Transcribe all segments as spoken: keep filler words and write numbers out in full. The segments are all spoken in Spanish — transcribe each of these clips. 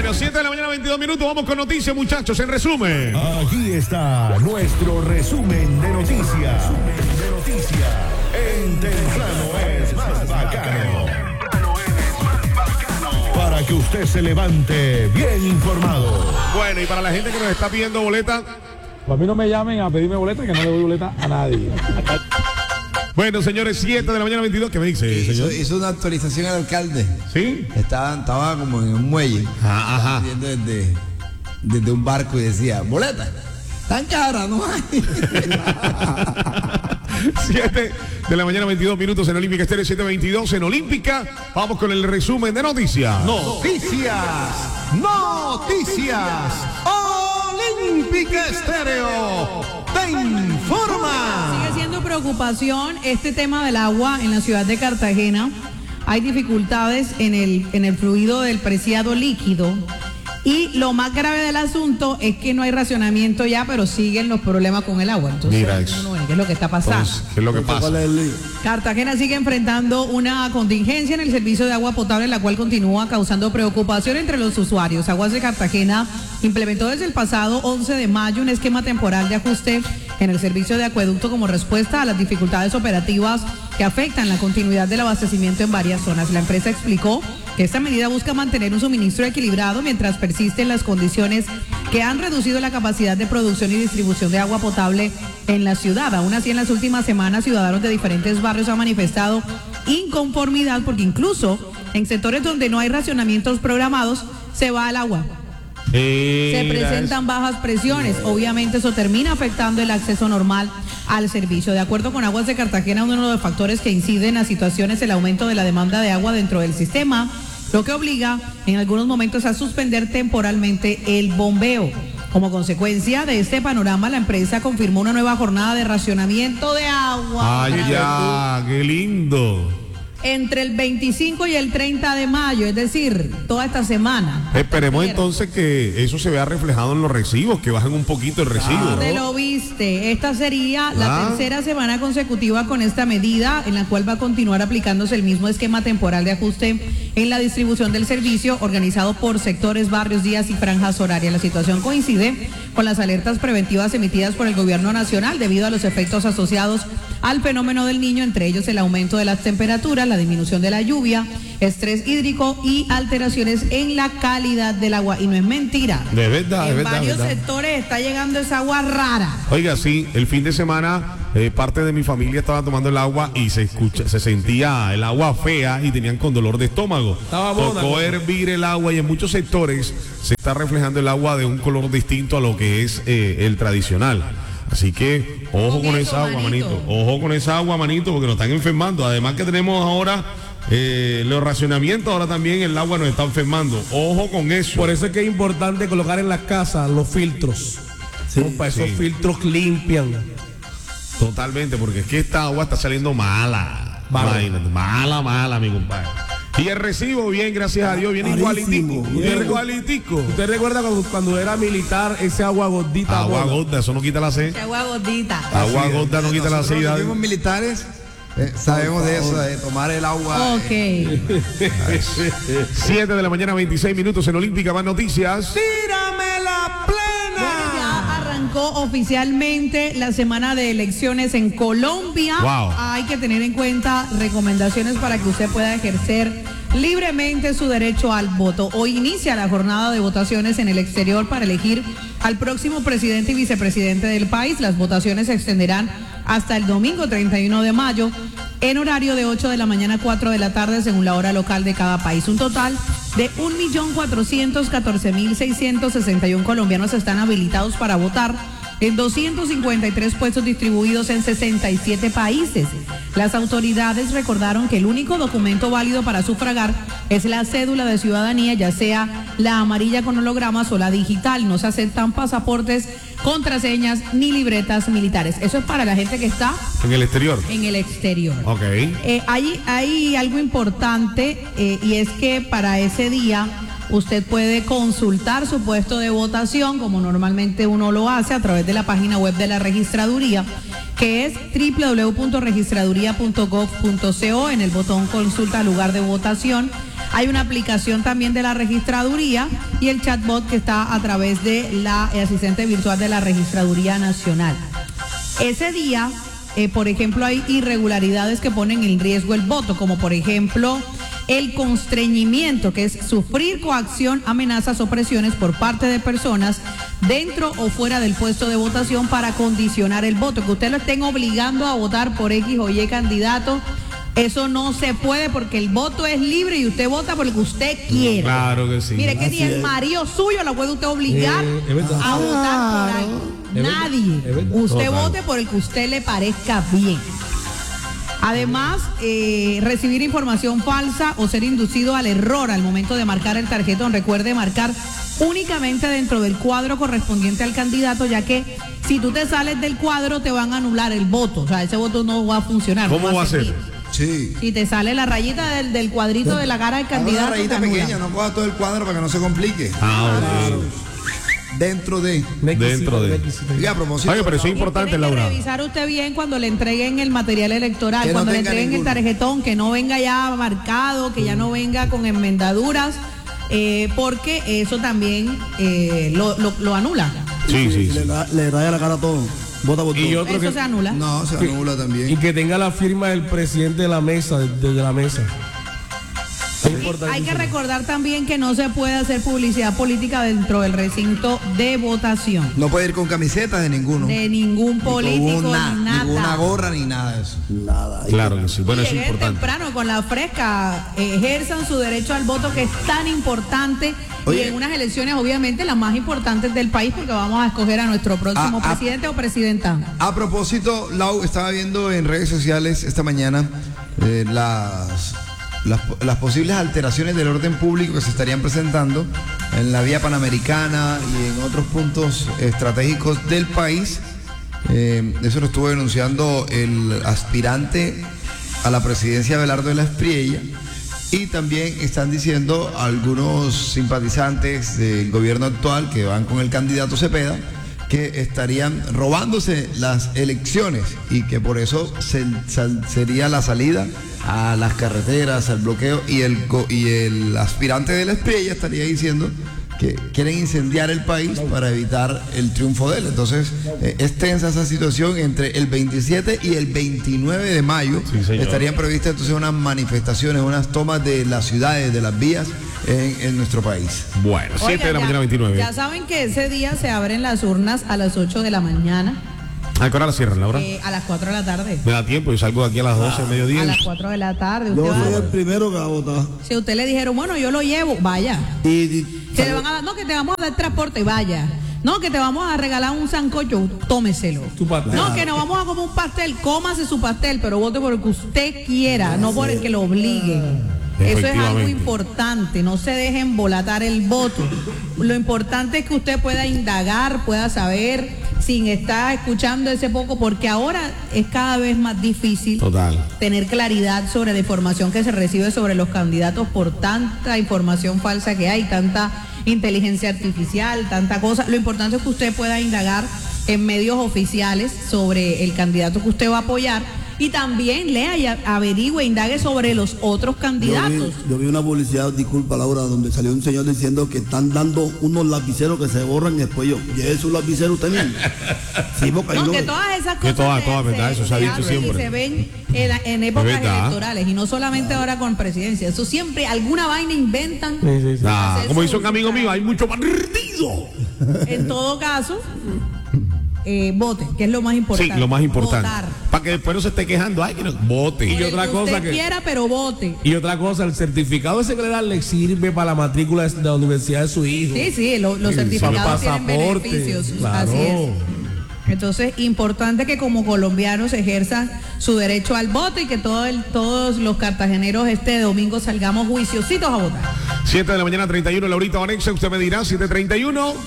Bueno, siete de la mañana, veintidós minutos. Vamos con noticias, muchachos, en resumen. Aquí está nuestro resumen de noticias. Resumen de noticias. En Temprano es más bacano. Para que usted se levante bien informado. Bueno, y para la gente que nos está pidiendo boleta. A mí no me llamen a pedirme boleta, que no le doy boleta a nadie. Bueno, señores, siete de la mañana, veintidós. ¿Qué me dice, hizo, señor? hizo una actualización al alcalde. ¿Sí? Estaba, estaba como en un muelle. Ah, ajá. Viendo desde, desde un barco y decía, boleta, tan cara, no hay. siete de la mañana, veintidós minutos en Olímpica Estéreo, siete veintidós en Olímpica. Vamos con el resumen de noticias. Noticias. Noticias. Olímpica Estéreo. Te informa. Sigue siendo preocupación este tema del agua en la ciudad de Cartagena. Hay dificultades en el, en el fluido del preciado líquido. Y lo más grave del asunto es que no hay racionamiento ya, pero siguen los problemas con el agua. Entonces, Mira eso. no, no, ¿qué es lo que está pasando? Entonces, ¿qué es lo que pasa? Cartagena sigue enfrentando una contingencia en el servicio de agua potable, la cual continúa causando preocupación entre los usuarios. Aguas de Cartagena implementó desde el pasado once de mayo un esquema temporal de ajuste en el servicio de acueducto como respuesta a las dificultades operativas que afectan la continuidad del abastecimiento en varias zonas. La empresa explicó que esta medida busca mantener un suministro equilibrado mientras persisten las condiciones que han reducido la capacidad de producción y distribución de agua potable en la ciudad. Aún así, en las últimas semanas, ciudadanos de diferentes barrios han manifestado inconformidad porque incluso en sectores donde no hay racionamientos programados, se va el agua. Se presentan bajas presiones. Obviamente eso termina afectando el acceso normal al servicio. De acuerdo con Aguas de Cartagena, uno de los factores que inciden en las situaciones es el aumento de la demanda de agua dentro del sistema, lo que obliga en algunos momentos a suspender temporalmente el bombeo. Como consecuencia de este panorama, la empresa confirmó una nueva jornada de racionamiento de agua. Ay, ya, qué lindo. Entre el veinticinco y el treinta de mayo, es decir, toda esta semana. Esperemos entonces que eso se vea reflejado en los recibos, que bajen un poquito el recibo. Te lo viste. Esta sería la Ah. tercera semana consecutiva con esta medida, en la cual va a continuar aplicándose el mismo esquema temporal de ajuste en la distribución del servicio, organizado por sectores, barrios, días y franjas horarias. La situación coincide con las alertas preventivas emitidas por el gobierno nacional debido a los efectos asociados al fenómeno del Niño, entre ellos el aumento de las temperaturas, la disminución de la lluvia, estrés hídrico y alteraciones en la calidad del agua. Y no es mentira. De verdad, en de verdad. varios verdad. sectores está llegando esa agua rara. Oiga, sí, el fin de semana eh, parte de mi familia estaba tomando el agua y se escucha, se sentía el agua fea y tenían con dolor de estómago. Estaba bona, Tocó ¿no? hervir el agua y en muchos sectores se está reflejando el agua de un color distinto a lo que es eh, el tradicional. Así que ojo Con con eso, esa agua, manito. manito. Ojo con esa agua, manito, porque nos están enfermando. Además que tenemos ahora eh, los racionamientos, ahora también el agua nos está enfermando. Ojo con eso. Por eso es que es importante colocar en las casas los filtros. Para esos sí. filtros limpian. Totalmente, porque es que esta agua está saliendo mala. Mala. Imagínate, mala, mala, mi compadre. Y el recibo, bien, gracias a Dios, viene igualitico. Viene igualitico. ¿Usted recuerda cuando, cuando era militar ese agua gordita? Agua bona? gorda, eso no quita la sed. Qué agua gordita. Agua gorda no quita la Nosotros sed. los mismos militares eh, sabemos de eso, de tomar el agua. Ok. siete de la mañana, veintiséis minutos en Olímpica, más noticias. ¡Tírame la plena! Ya arrancó oficialmente la semana de elecciones en Colombia. Wow. Hay que tener en cuenta recomendaciones para que usted pueda ejercer libremente su derecho al voto. Hoy inicia la jornada de votaciones en el exterior para elegir al próximo presidente y vicepresidente del país. Las votaciones se extenderán hasta el domingo treinta y uno de mayo en horario de ocho de la mañana a cuatro de la tarde según la hora local de cada país. Un total de un millón cuatrocientos catorce mil seiscientos sesenta y uno colombianos están habilitados para votar en doscientos cincuenta y tres puestos distribuidos en sesenta y siete países. Las autoridades recordaron que el único documento válido para sufragar es la cédula de ciudadanía, ya sea la amarilla con hologramas o la digital. No se aceptan pasaportes, contraseñas ni libretas militares. Eso es para la gente que está En el exterior. en el exterior. Ok. Eh, hay, hay algo importante eh, y es que para ese día usted puede consultar su puesto de votación como normalmente uno lo hace a través de la página web de la registraduría, que es doble u doble u doble u punto registraduría punto gov punto co. En el botón consulta lugar de votación Hay una aplicación también de la registraduría y el chatbot que está a través de la asistente virtual de la Registraduría Nacional. Ese día, eh, por ejemplo, hay irregularidades que ponen en riesgo el voto, como por ejemplo el constreñimiento, que es sufrir coacción, amenazas o presiones por parte de personas dentro o fuera del puesto de votación para condicionar el voto, que usted lo estén obligando a votar por X o Y candidato. Eso no se puede porque el voto es libre y usted vota por el que usted quiere. Claro que sí. Mire que ni el marido suyo lo puede usted obligar Eh, es verdad. a votar por ahí. Es verdad, Nadie. es verdad. Usted Total. vote por el que usted le parezca bien. Además, eh, recibir información falsa o ser inducido al error al momento de marcar el tarjetón. Recuerde marcar únicamente dentro del cuadro correspondiente al candidato, ya que si tú te sales del cuadro te van a anular el voto. O sea, ese voto no va a funcionar. ¿Cómo no va a ser? servir. Sí. Si te sale la rayita del, del cuadrito de la cara del Haga candidato, una rayita te anula. pequeña, no coja todo el cuadro para que no se complique. Ah, ok. Dentro de. Dentro de- Y a propósito. Oye, pero eso es Y importante, tiene que Laura. revisar usted bien cuando le entreguen el material electoral, Que no cuando le tenga entreguen ninguno. el tarjetón, que no venga ya marcado, que ya no venga con enmendaduras, eh, porque eso también eh, lo, lo, lo anula. Sí, sí, Le, sí. da- le raya la cara a todo. Vota por Y todo. otro Eso que, se anula. No, se anula también. y que tenga la firma del presidente de la mesa, desde la mesa. Es Hay importantísimo. que recordar también que no se puede hacer publicidad política dentro del recinto de votación. No puede ir con camisetas de ninguno. De ningún Ni con político, una, ni nada. ninguna gorra ni nada de eso. Nada. Claro que sí. Bueno, eso es Lleguen importante. temprano con la fresca, ejerzan su derecho al voto, que es tan importante. Oye. Y en unas elecciones obviamente las más importantes del país, porque vamos a escoger a nuestro próximo Ah, ah. presidente o presidenta. A propósito, Lau, estaba viendo en redes sociales esta mañana eh, las, las, las posibles alteraciones del orden público que se estarían presentando en la vía panamericana y en otros puntos estratégicos del país. Eh, eso lo estuvo denunciando el aspirante a la presidencia Abelardo de la Espriella. Y también están diciendo algunos simpatizantes del gobierno actual que van con el candidato Cepeda que estarían robándose las elecciones y que por eso se- sal- sería la salida a las carreteras, al bloqueo, y el, go- y el aspirante de la Espriella estaría diciendo que quieren incendiar el país para evitar el triunfo de él. Entonces, eh, es tensa esa situación. Entre el veintisiete y el veintinueve de mayo Sí, señor. estarían previstas entonces unas manifestaciones, unas tomas de las ciudades, de las vías en, en nuestro país. Bueno, siete Oiga, de la ya- mañana, veintinueve. Ya saben que ese día se abren las urnas a las ocho de la mañana, ¿A qué hora la cierran, Laura? eh, a las cuatro de la tarde. Me da tiempo, yo salgo de aquí a las doce de A mediodía. las cuatro de la tarde. Yo Usted soy va- el primero que va a votar. si a usted le dijeron, bueno, yo lo llevo, vaya. Y, y- Que le van a dar, no, que te vamos a dar transporte, vaya. No, que te vamos a regalar un sancocho, tómeselo. Tu pastel. No, que nos vamos a comer un pastel, cómase su pastel, pero vote por el que usted quiera, no por el que lo obligue. Eso es algo Efectivamente. importante, no se dejen embolatar el voto. Lo importante es que usted pueda indagar, pueda saber, sin estar escuchando ese poco, porque ahora es cada vez más difícil Total. tener claridad sobre la información que se recibe sobre los candidatos por tanta información falsa que hay, tanta inteligencia artificial, tanta cosa. Lo importante es que usted pueda indagar en medios oficiales sobre el candidato que usted va a apoyar y también lea y a- averigüe, indague sobre los otros yo, candidatos. vi, yo vi una publicidad, disculpa Laura, donde salió un señor diciendo que están dando unos lapiceros que se borran y después yo, lleve su lapicero usted mismo. Sí, porque ahí No, lo que ve. todas esas Que cosas todas, se- todas, ¿verdad? Eso se ha dicho hacen siempre. y se ven en, en épocas Es verdad. electorales y no solamente ahora con presidencia. Eso siempre, alguna vaina inventan. Sí, sí, sí. Ah, Hacer como su- dice un amigo mío, hay mucho partido. En todo caso, eh, vote, que es lo más Sí, importante. lo más importante. Votar. Para que después no se esté quejando. Ay, que no. Vote. Y Por el otra que cosa usted que- quiera, pero vote. Y otra cosa, el certificado ese que le dan le sirve para la matrícula de la universidad de su hijo. Sí, sí, lo- los Sí, certificados para tienen pasaporte, beneficios. claro. Así es. Entonces, importante que como colombianos ejerzan su derecho al voto y que todo el- todos los cartageneros este domingo salgamos juiciositos a votar. siete de la mañana, treinta y uno. Laurita Vanexa, usted me dirá, siete treinta y uno.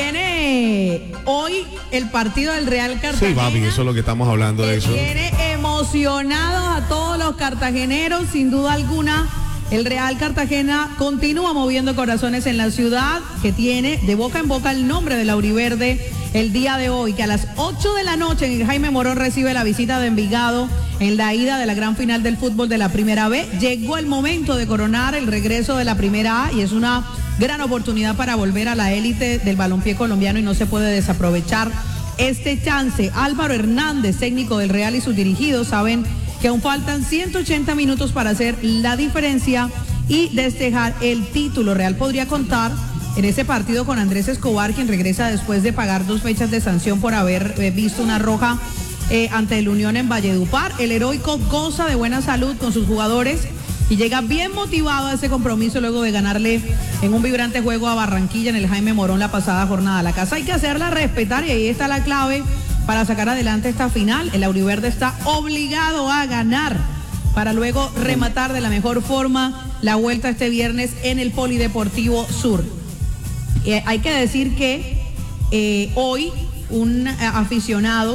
Viene hoy el partido del Real Sí, Cartagena. papi, eso es lo que estamos hablando de que eso. tiene emocionados a todos los cartageneros, sin duda alguna. El Real Cartagena continúa moviendo corazones en la ciudad, que tiene de boca en boca el nombre de la Auriverde el día de hoy, que a las ocho de la noche en el Jaime Morón recibe la visita de Envigado en la ida de la gran final del fútbol de la Primera B. Llegó el momento de coronar el regreso de la Primera A y es una gran oportunidad para volver a la élite del balompié colombiano y no se puede desaprovechar este chance. Álvaro Hernández, técnico del Real, y sus dirigidos saben que aún faltan ciento ochenta minutos para hacer la diferencia y despejar el título. Real podría contar en ese partido con Andrés Escobar, quien regresa después de pagar dos fechas de sanción por haber eh, visto una roja eh, ante el Unión en Valledupar. El heroico goza de buena salud con sus jugadores y llega bien motivado a ese compromiso luego de ganarle en un vibrante juego a Barranquilla en el Jaime Morón la pasada jornada. La casa hay que hacerla respetar y ahí está la clave para sacar adelante esta final. El auriverde está obligado a ganar para luego rematar de la mejor forma la vuelta este viernes en el Polideportivo Sur. Eh, hay que decir que eh, hoy un eh, aficionado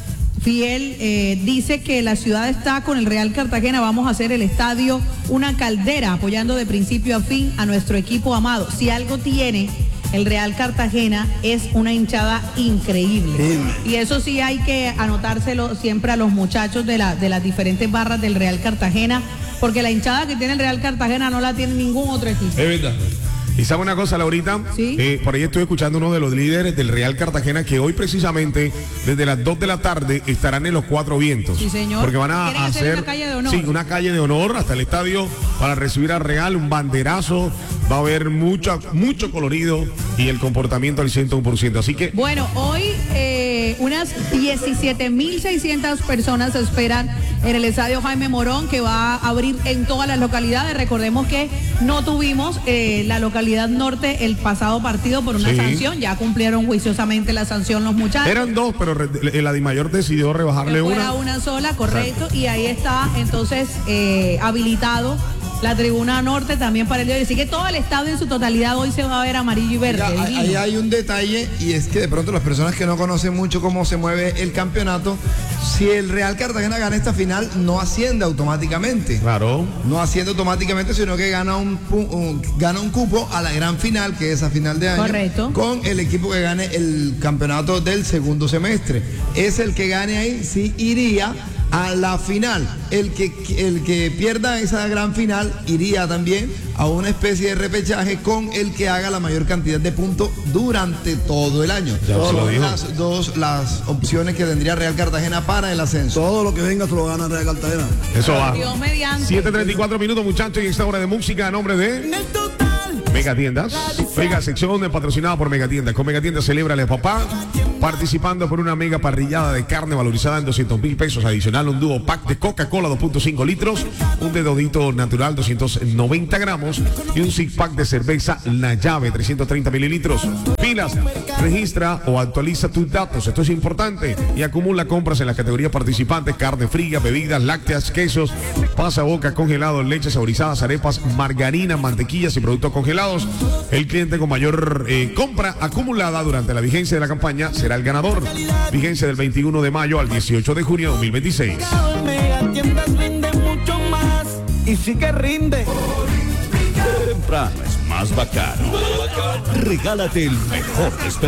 fiel eh, dice que la ciudad está con el Real Cartagena. Vamos a hacer el estadio una caldera, apoyando de principio a fin a nuestro equipo amado. Si algo tiene el Real Cartagena es una hinchada increíble. Sí. Y eso sí hay que anotárselo siempre a los muchachos de, la, de las diferentes barras del Real Cartagena, porque la hinchada que tiene el Real Cartagena no la tiene ningún otro equipo. Es verdad. Y sabe una cosa, Laurita, ¿Sí? eh, por ahí estoy escuchando uno de los líderes del Real Cartagena que hoy precisamente desde las dos de la tarde estarán en los Cuatro Vientos. Sí, señor. Porque van a hacer, hacer una calle de honor. Sí, una calle de honor hasta el estadio para recibir al Real, un banderazo, va a haber mucho, mucho colorido y el comportamiento al ciento uno por ciento. Así que bueno, hoy eh, unas diecisiete mil seiscientas personas se esperan en el estadio Jaime Morón, que va a abrir en todas las localidades. Recordemos que no tuvimos eh, la localidad norte el pasado partido por una sí. sanción. Ya cumplieron juiciosamente la sanción los muchachos. Eran dos, pero la DIMAYOR decidió rebajarle que fuera una. una sola, correcto. Exacto. Y ahí está entonces eh, habilitado la tribuna norte también para el día de hoy. Así que todo el estadio en su totalidad hoy se va a ver amarillo y verde. Ya, ahí hay un detalle, y es que de pronto las personas que no conocen mucho cómo se mueve el campeonato, si el Real Cartagena gana esta final, no asciende automáticamente. Claro. No asciende automáticamente, sino que gana un, un, gana un cupo a la gran final, que es a final de año. Correcto. Con el equipo que gane el campeonato del segundo semestre. Es el que gane ahí, sí iría a la final. El que, el que pierda esa gran final iría también a una especie de repechaje con el que haga la mayor cantidad de puntos durante todo el año. Ya se lo dijo. Las dos las opciones que tendría Real Cartagena para el ascenso. Todo lo que venga se lo gana Real Cartagena. Eso va. Dios mediante. siete treinta y cuatro minutos, muchachos, y esta hora de música a nombre de Megatiendas. Mega sección patrocinada por Megatiendas. Con Megatiendas celébrale, papá, participando por una mega parrillada de carne valorizada en doscientos mil pesos adicional, un dúo pack de Coca-Cola dos punto cinco litros, un dedodito natural doscientos noventa gramos y un six pack de cerveza La Llave trescientos treinta mililitros. Pilas, registra o actualiza tus datos, esto es importante, y acumula compras en las categorías participantes: carne fría, bebidas, lácteas, quesos, pasaboca, congelados, leches saborizadas, arepas, margarina, mantequillas y productos congelados. El cliente con mayor eh, compra acumulada durante la vigencia de la campaña será el ganador. Vigencia del veintiuno de mayo al dieciocho de junio de dos mil veintiséis. Megatiendas rinde mucho más y sí que rinde. Temprano es más bacano. Regálate el mejor